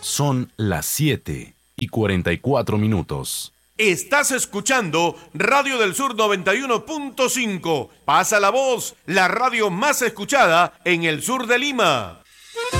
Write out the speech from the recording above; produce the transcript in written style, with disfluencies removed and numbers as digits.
Son las 7:44. Estás escuchando Radio del Sur 91.5. Pasa la voz, la radio más escuchada en el sur de Lima.